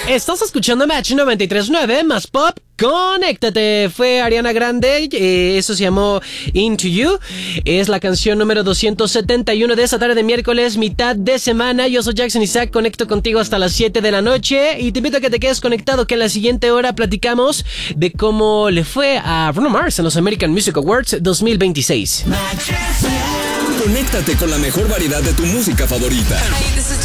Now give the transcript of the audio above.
Estás escuchando Match 93.9 más pop. Conéctate, fue Ariana Grande, eso se llamó Into You, es la canción número 271 de esta tarde de miércoles, mitad de semana. Yo soy Jackson Isaac, conecto contigo hasta las 7 de la noche y te invito a que te quedes conectado, que en la siguiente hora platicamos de cómo le fue a Bruno Mars en los American Music Awards 2026. Conéctate con la mejor variedad de tu música favorita. Hey, this is